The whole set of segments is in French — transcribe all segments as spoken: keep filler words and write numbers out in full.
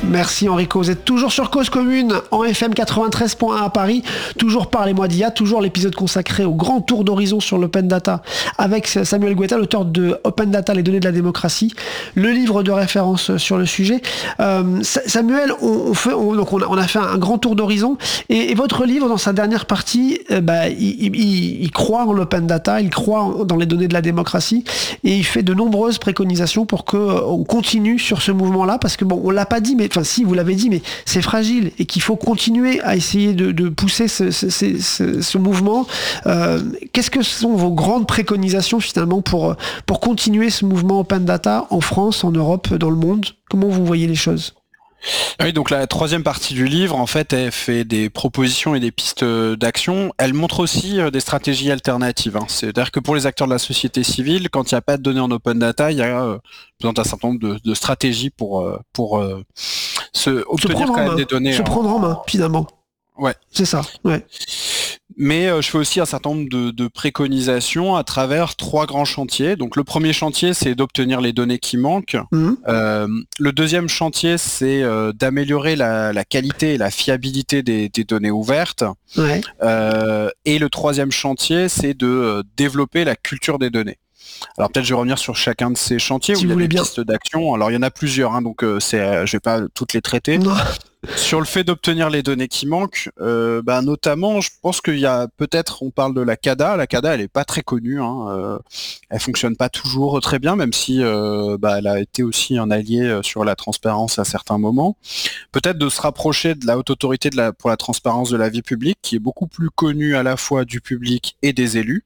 Merci Enrico. Vous êtes toujours sur Cause Commune en F M quatre-vingt-treize point un à Paris. Toujours Parlez-moi d'I A, toujours l'épisode consacré au grand tour d'horizon sur l'open data avec Samuel Gouetta, l'auteur de Open Data, les données de la démocratie, le livre de référence sur le sujet. Euh, Samuel, on, on, fait, on, donc on, a, on a fait un grand tour d'horizon et, et votre livre, dans sa dernière partie, euh, bah, il, il, il croit en l'open data, il croit dans les données de la démocratie et il fait de nombreuses préconisations pour qu'on continue sur ce mouvement-là, parce que bon, on l'a pas dit, mais enfin si, vous l'avez dit, mais c'est fragile et qu'il faut continuer à essayer de, de pousser ce, ce, ce, ce mouvement. Euh, qu'est-ce que sont vos grandes préconisations finalement pour, pour continuer ce mouvement open data en France, en Europe, dans le monde? Comment vous voyez les choses? Oui, donc la troisième partie du livre, en fait, elle fait des propositions et des pistes d'action. Elle montre aussi des stratégies alternatives. Hein. C'est-à-dire que pour les acteurs de la société civile, quand il n'y a pas de données en open data, il y a euh, besoin d'un certain nombre de, de stratégies pour, pour euh, se obtenir se quand même des données. Se en... prendre en main, finalement. Ouais. C'est ça, ouais. Mais euh, je fais aussi un certain nombre de, de préconisations à travers trois grands chantiers. Donc le premier chantier, c'est d'obtenir les données qui manquent. Mmh. Euh, le deuxième chantier, c'est euh, d'améliorer la, la qualité et la fiabilité des, des données ouvertes. Ouais. Euh, et le troisième chantier, c'est de euh, développer la culture des données. Alors peut-être je vais revenir sur chacun de ces chantiers si où il y a des bien. pistes d'action. Alors il y en a plusieurs, hein, donc euh, c'est, euh, je vais pas toutes les traiter. Non. Sur le fait d'obtenir les données qui manquent, euh, bah, notamment, je pense qu'il y a peut-être, on parle de la C A D A. La C A D A, elle est pas très connue. Hein, euh, elle fonctionne pas toujours très bien, même si euh, bah, elle a été aussi un allié sur la transparence à certains moments. Peut-être de se rapprocher de la haute autorité de la, pour la transparence de la vie publique, qui est beaucoup plus connue à la fois du public et des élus.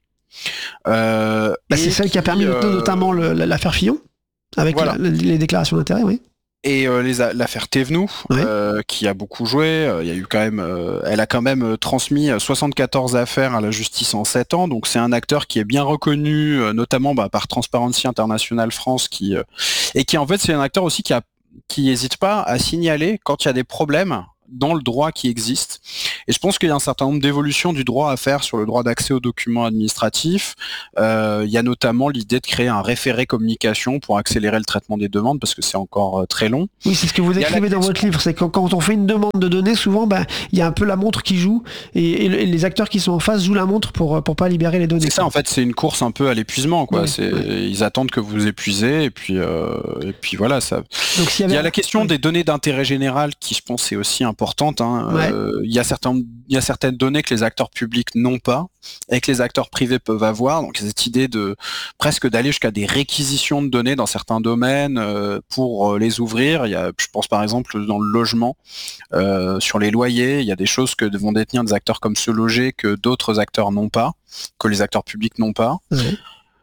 Euh, bah, c'est celle qui, qui a permis euh, notamment le, l'affaire Fillon, avec voilà. la, les déclarations d'intérêt, oui. Et euh, les a, l'affaire Thévenoud, ouais. euh, qui a beaucoup joué, il y a eu quand même, euh, elle a quand même transmis soixante-quatorze affaires à la justice en sept ans, donc c'est un acteur qui est bien reconnu, euh, notamment bah, par Transparency International France, qui euh, et qui en fait c'est un acteur aussi qui a, qui n'hésite pas à signaler quand il y a des problèmes dans le droit qui existe. Et je pense qu'il y a un certain nombre d'évolutions du droit à faire sur le droit d'accès aux documents administratifs. Euh, il y a notamment l'idée de créer un référé communication pour accélérer le traitement des demandes, parce que c'est encore euh, très long. Oui, c'est ce que vous écrivez dans votre livre, c'est que quand on fait une demande de données, souvent, ben, il y a un peu la montre qui joue, et, et les acteurs qui sont en face jouent la montre pour pour pas libérer les données. C'est ça, en fait, c'est une course un peu à l'épuisement, quoi. Oui, c'est, oui. Ils attendent que vous épuisez, et puis, euh, et puis voilà. Ça. Donc, s'il y avait... Il y a la question oui. des données d'intérêt général, qui, je pense, est aussi importante. Hein. Ouais. Euh, il y a certains, il y a certaines données que les acteurs publics n'ont pas et que les acteurs privés peuvent avoir. Donc, il y a cette idée de presque d'aller jusqu'à des réquisitions de données dans certains domaines euh, pour euh, les ouvrir. Il y a, je pense par exemple dans le logement, euh, sur les loyers, il y a des choses que vont détenir des acteurs comme Se Loger que d'autres acteurs n'ont pas, que les acteurs publics n'ont pas. Ouais.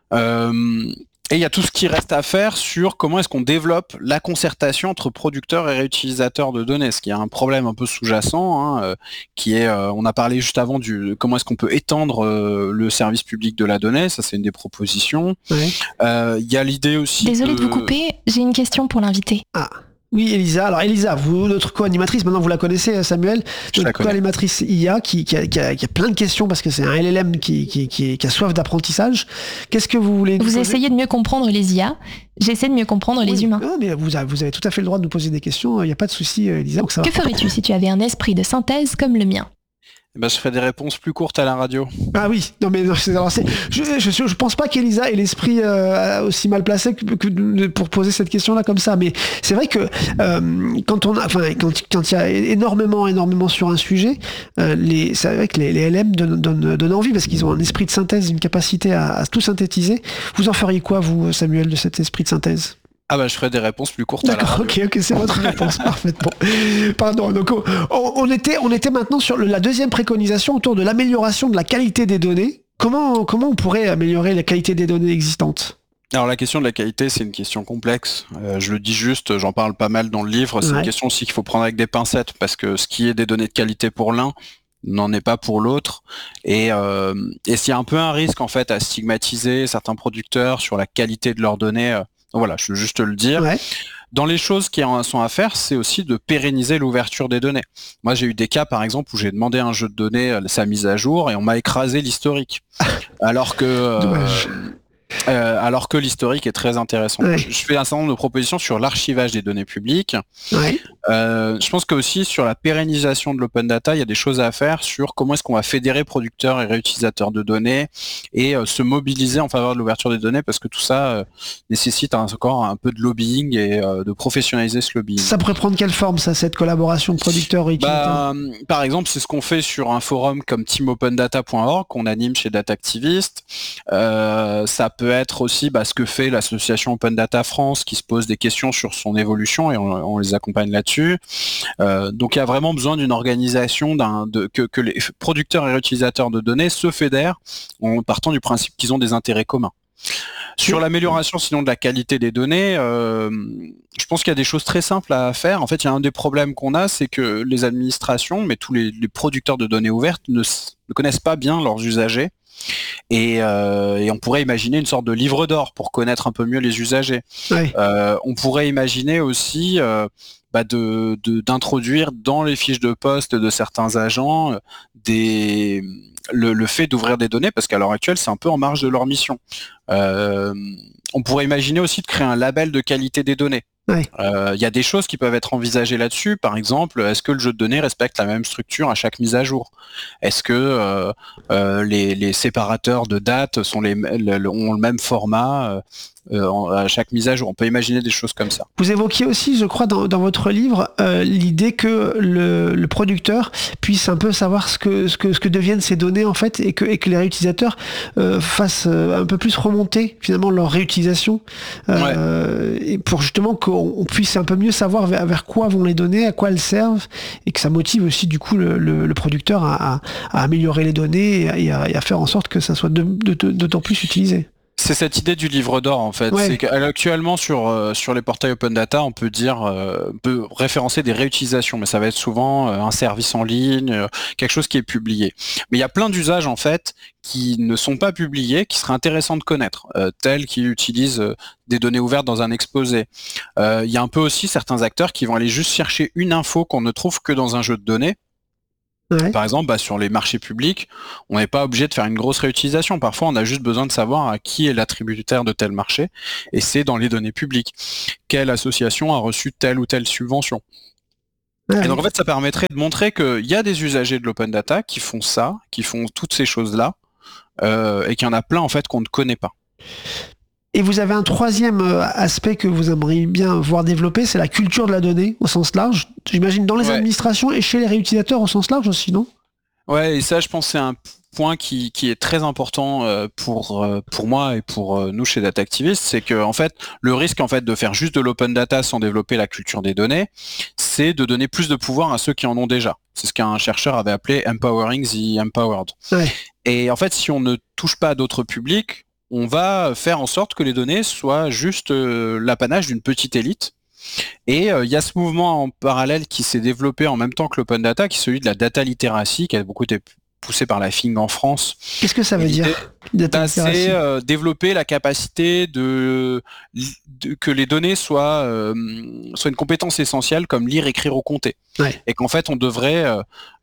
Euh, Et il y a tout ce qui reste à faire sur comment est-ce qu'on développe la concertation entre producteurs et réutilisateurs de données, ce qui est un problème un peu sous-jacent, hein, euh, qui est, euh, on a parlé juste avant du comment est-ce qu'on peut étendre euh, le service public de la donnée, ça c'est une des propositions. Ouais. Euh, il y a l'idée aussi. Désolée de... de vous couper, j'ai une question pour l'invité. Ah. Oui, Elisa. Alors, Elisa, vous, notre co-animatrice, maintenant vous la connaissez, Samuel, notre co-animatrice I A qui, qui, a, qui, a, qui a plein de questions parce que c'est un L L M qui, qui, qui, qui a soif d'apprentissage. Qu'est-ce que vous voulez nous Vous poser? essayez de mieux comprendre les I A, j'essaie de mieux comprendre oui. les humains. Non, mais vous avez, vous avez tout à fait le droit de nous poser des questions, il n'y a pas de souci, Elisa. Donc ça que ferais-tu si tu avais un esprit de synthèse comme le mien? Ben, je ferai des réponses plus courtes à la radio. Ah oui, non mais non, c'est, alors c'est, je, je, je pense pas qu'Elisa ait l'esprit euh, aussi mal placé que, que pour poser cette question-là comme ça. Mais c'est vrai que euh, quand on a, enfin quand quand il y a énormément, énormément sur un sujet, euh, les, c'est vrai que les, les L M donnent, donnent, donnent envie parce qu'ils ont un esprit de synthèse, une capacité à, à tout synthétiser. Vous en feriez quoi, vous, Samuel, de cet esprit de synthèse? Ah bah je ferai des réponses plus courtes. D'accord, à la ok, ok, c'est votre réponse, parfaitement. Pardon, donc on, on, était, on était maintenant sur le, la deuxième préconisation autour de l'amélioration de la qualité des données. Comment, comment on pourrait améliorer la qualité des données existantes ? Alors la question de la qualité, c'est une question complexe. Euh, je le dis juste, j'en parle pas mal dans le livre. C'est ouais. une question aussi qu'il faut prendre avec des pincettes, parce que ce qui est des données de qualité pour l'un n'en est pas pour l'autre. Et, euh, et s'il y a un peu un risque en fait à stigmatiser certains producteurs sur la qualité de leurs données. Euh, Voilà, je veux juste le dire. Ouais. Dans les choses qui sont à faire, c'est aussi de pérenniser l'ouverture des données. Moi, j'ai eu des cas, par exemple, où j'ai demandé à un jeu de données sa mise à jour et on m'a écrasé l'historique. alors que, euh, euh, alors que l'historique est très intéressant. Ouais. Je fais un certain nombre de propositions sur l'archivage des données publiques. Ouais. Euh, je pense que aussi sur la pérennisation de l'open data, il y a des choses à faire sur comment est-ce qu'on va fédérer producteurs et réutilisateurs de données et euh, se mobiliser en faveur de l'ouverture des données, parce que tout ça euh, nécessite encore un peu de lobbying et euh, de professionnaliser ce lobbying. Ça pourrait prendre quelle forme, ça, cette collaboration de producteurs et utilisateurs? Bah, par exemple, c'est ce qu'on fait sur un forum comme team open data point org qu'on anime chez Data Activist. Euh, ça peut être aussi bah, ce que fait l'association Open Data France, qui se pose des questions sur son évolution et on, on les accompagne là-dessus. Euh, donc il y a vraiment besoin d'une organisation, d'un, de, que, que les producteurs et réutilisateurs de données se fédèrent en partant du principe qu'ils ont des intérêts communs. Sur l'amélioration sinon de la qualité des données, euh, je pense qu'il y a des choses très simples à faire. En fait, il y a un des problèmes qu'on a, c'est que les administrations, mais tous les, les producteurs de données ouvertes ne, ne connaissent pas bien leurs usagers. Et, euh, et on pourrait imaginer une sorte de livre d'or pour connaître un peu mieux les usagers. Oui. Euh, on pourrait imaginer aussi euh, bah de, de, d'introduire dans les fiches de poste de certains agents euh, des, le, le fait d'ouvrir des données, parce qu'à l'heure actuelle, c'est un peu en marge de leur mission. Euh, on pourrait imaginer aussi de créer un label de qualité des données. Il oui. euh, y a des choses qui peuvent être envisagées là-dessus. Par exemple, est-ce que le jeu de données respecte la même structure à chaque mise à jour? Est-ce que euh, euh, les, les séparateurs de dates sont les, le, ont le même format euh, euh, à chaque mise à jour? On peut imaginer des choses comme ça. Vous évoquiez aussi, je crois, dans, dans votre livre, euh, l'idée que le, le producteur puisse un peu savoir ce que, ce que, ce que deviennent ces données, en fait, et que, et que les réutilisateurs euh, fassent un peu plus remonter, finalement, leur réutilisation, euh, ouais. et pour justement qu'on on puisse un peu mieux savoir vers, vers quoi vont les données, à quoi elles servent, et que ça motive aussi, du coup, le, le, le producteur à, à, à améliorer les données et à, et à faire en sorte que ça soit de, de, de, d'autant plus utilisé. C'est cette idée du livre d'or en fait. Ouais. C'est qu'actuellement sur euh, sur les portails open data, on peut dire, euh, on peut référencer des réutilisations, mais ça va être souvent euh, un service en ligne, euh, quelque chose qui est publié. Mais il y a plein d'usages en fait qui ne sont pas publiés, qui seraient intéressants de connaître, euh, tels qui utilisent euh, des données ouvertes dans un exposé. Euh, il y a un peu aussi certains acteurs qui vont aller juste chercher une info qu'on ne trouve que dans un jeu de données. Ouais. Par exemple, bah, sur les marchés publics, on n'est pas obligé de faire une grosse réutilisation. Parfois, on a juste besoin de savoir à qui est l'attributaire de tel marché, et c'est dans les données publiques. Quelle association a reçu telle ou telle subvention. Ouais. Et donc, en fait, ça permettrait de montrer qu'il y a des usagers de l'open data qui font ça, qui font toutes ces choses-là, euh, et qu'il y en a plein, en fait, qu'on ne connaît pas. Et vous avez un troisième aspect que vous aimeriez bien voir développer, c'est la culture de la donnée au sens large. J'imagine dans les ouais. administrations et chez les réutilisateurs au sens large aussi, non? Ouais, et ça, je pense que c'est un point qui, qui est très important pour, pour moi et pour nous chez Data Activist, c'est que en fait, le risque en fait de faire juste de l'open data sans développer la culture des données, c'est de donner plus de pouvoir à ceux qui en ont déjà. C'est ce qu'un chercheur avait appelé empowering the empowered. Ouais. Et en fait, si on ne touche pas à d'autres publics, on va faire en sorte que les données soient juste euh, l'apanage d'une petite élite. Et il euh, y a ce mouvement en parallèle qui s'est développé en même temps que l'open data, qui est celui de la data literacy, qui a beaucoup été poussé par la F I N G en France. Qu'est-ce que ça veut dire, bah, c'est euh, développer la capacité de, de que les données soient, euh, soient une compétence essentielle comme lire, écrire ou compter. Ouais. Et qu'en fait on devrait euh,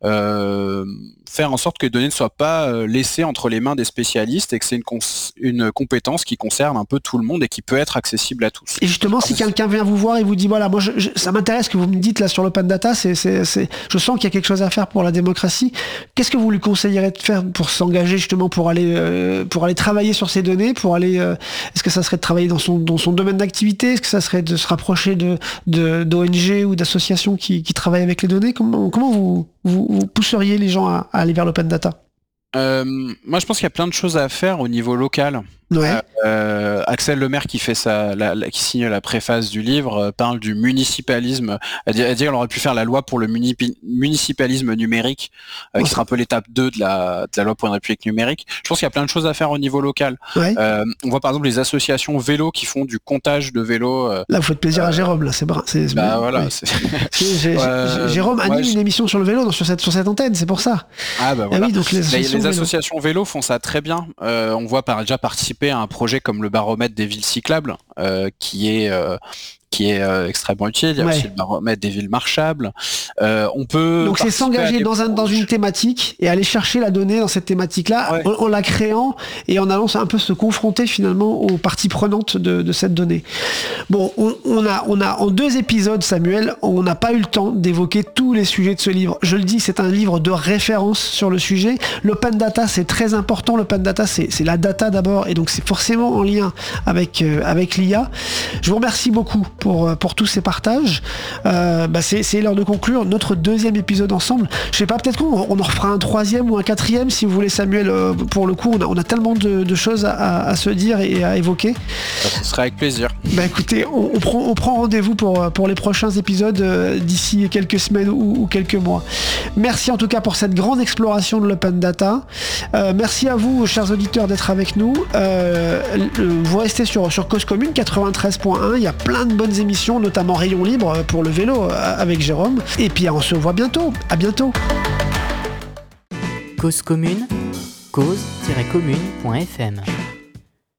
euh, faire en sorte que les données ne soient pas euh, laissées entre les mains des spécialistes et que c'est une, cons- une compétence qui concerne un peu tout le monde et qui peut être accessible à tous. Et justement, alors, si quelqu'un vient vous voir et vous dit voilà, moi je, je, ça m'intéresse ce que vous me dites là sur l'open data, c'est, c'est, c'est, je sens qu'il y a quelque chose à faire pour la démocratie, qu'est-ce que vous lui conseillerez de faire pour s'engager justement pour aller euh, pour aller travailler sur ces données, pour aller euh, est-ce que ça serait de travailler dans son dans son domaine d'activité, est-ce que ça serait de se rapprocher de, de d'O N G ou d'associations qui, qui travaillent avec les données? Comment comment vous vous, vous pousseriez les gens à, à aller vers l'open data? Euh, moi, je pense qu'il y a plein de choses à faire au niveau local. Ouais. Euh, Axel Lemaire, qui fait sa, la, la, qui signe la préface du livre, euh, parle du municipalisme. À dire, à dire, on aurait pu faire la loi pour le muni- municipalisme numérique, euh, qui sera un peu l'étape deux de la, de la loi pour une république numérique. Je pense qu'il y a plein de choses à faire au niveau local. Ouais. Euh, on voit par exemple les associations vélo qui font du comptage de vélos. Euh, là, vous faites plaisir euh, à Jérôme. Là, c'est, c'est, c'est bah bien. voilà. Ouais. C'est... j'ai, j'ai, Jérôme anime ouais, une émission sur le vélo sur cette sur cette antenne. C'est pour ça. Ah bah voilà. Ah oui, donc les associations, les associations vélo. vélo font ça très bien. Euh, on voit par déjà participer à un projet comme le baromètre des villes cyclables, euh, qui est euh, qui est euh, extrêmement utile. Il y a ouais. aussi le baromètre des villes marchables. Euh, on peut donc c'est s'engager dans, un, dans une thématique et aller chercher la donnée dans cette thématique-là ouais. en, en la créant et en allant un peu se confronter finalement aux parties prenantes de, de cette donnée. Bon, on, on, a, on a en deux épisodes, Samuel, on n'a pas eu le temps d'évoquer tous les sujets de ce livre. Je le dis, c'est un livre de référence sur le sujet. L'open data, c'est très important. L'open data, c'est, c'est la data d'abord et donc c'est forcément en lien avec, euh, avec l'I A. Je vous remercie beaucoup pour, pour tous ces partages. Euh, bah c'est, c'est l'heure de conclure notre deuxième épisode ensemble. Je sais pas, peut-être qu'on on en refera un troisième ou un quatrième si vous voulez, Samuel. Euh, pour le coup, on a, on a tellement de, de choses à, à, à se dire et à évoquer. Ça, ce sera avec plaisir. Bah écoutez, on, on prend, on prend rendez-vous pour, pour les prochains épisodes euh, d'ici quelques semaines ou, ou quelques mois. Merci en tout cas pour cette grande exploration de l'open data. Euh, merci à vous, chers auditeurs, d'être avec nous. Euh, vous restez sur, sur Cause Commune quatre-vingt-treize point un. Il y a plein de bonnes émissions, notamment Rayon Libre pour le vélo avec Jérôme. Et puis on se voit bientôt. À bientôt. Cause Commune, cause tiret commune point f m